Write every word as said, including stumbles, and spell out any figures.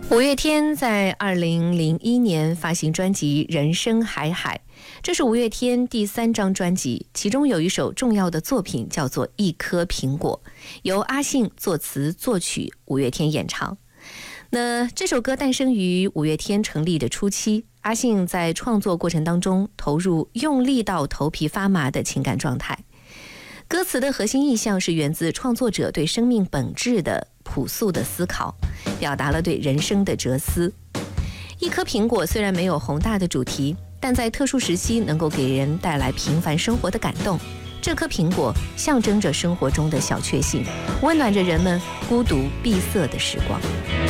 五月天在二零零一年发行专辑《人生海海》，这是五月天第三张专辑，其中有一首重要的作品叫做《一颗苹果》，由阿信作词作曲，五月天演唱。那这首歌诞生于五月天成立的初期，阿信在创作过程当中投入用力到头皮发麻的情感状态。歌词的核心意象是源自创作者对生命本质的朴素的思考，表达了对人生的哲思。一颗苹果虽然没有宏大的主题，但在特殊时期能够给人带来平凡生活的感动。这颗苹果象征着生活中的小确幸，温暖着人们孤独闭塞的时光。